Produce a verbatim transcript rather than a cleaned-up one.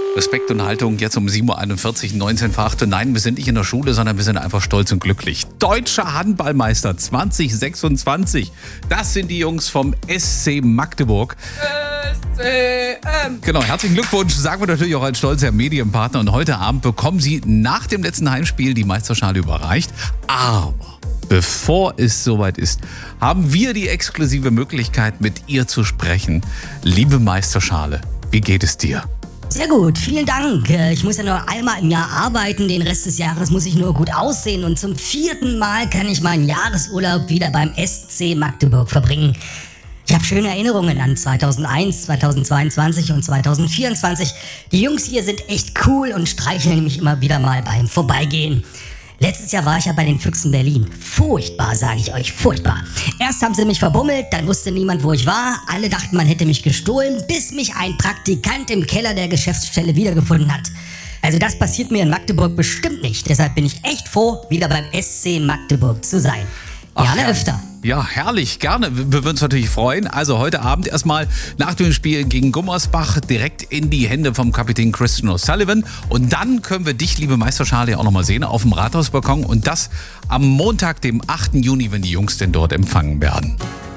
Respekt und Haltung jetzt um sieben Uhr einundvierzig, neunzehn vor acht. Nein, wir sind nicht in der Schule, sondern wir sind einfach stolz und glücklich. Deutscher Handballmeister zwanzig sechsundzwanzig. Das sind die Jungs vom S C Magdeburg. S C M. Genau, herzlichen Glückwunsch, sagen wir natürlich auch als stolzer Medienpartner. Und heute Abend bekommen Sie nach dem letzten Heimspiel die Meisterschale überreicht. Aber bevor es soweit ist, haben wir die exklusive Möglichkeit, mit ihr zu sprechen. Liebe Meisterschale, wie geht es dir? Sehr gut, vielen Dank. Ich muss ja nur einmal im Jahr arbeiten, den Rest des Jahres muss ich nur gut aussehen und zum vierten Mal kann ich meinen Jahresurlaub wieder beim S C Magdeburg verbringen. Ich habe schöne Erinnerungen an zweitausendeins, zweitausendzweiundzwanzig und zweitausendvierundzwanzig. Die Jungs hier sind echt cool und streicheln mich immer wieder mal beim Vorbeigehen. Letztes Jahr war ich ja bei den Füchsen Berlin. Furchtbar, sage ich euch, furchtbar. Erst haben sie mich verbummelt, dann wusste niemand, wo ich war. Alle dachten, man hätte mich gestohlen, bis mich ein Praktikant im Keller der Geschäftsstelle wiedergefunden hat. Also das passiert mir in Magdeburg bestimmt nicht. Deshalb bin ich echt froh, wieder beim S C Magdeburg zu sein. Gerne Ach, öfter. Ja, herrlich, gerne. Wir würden uns natürlich freuen. Also heute Abend erstmal nach dem Spiel gegen Gummersbach direkt in die Hände vom Kapitän Christian O'Sullivan. Und dann können wir dich, liebe Meisterschale, auch nochmal sehen auf dem Rathausbalkon. Und das am Montag, dem achten Juni, wenn die Jungs denn dort empfangen werden.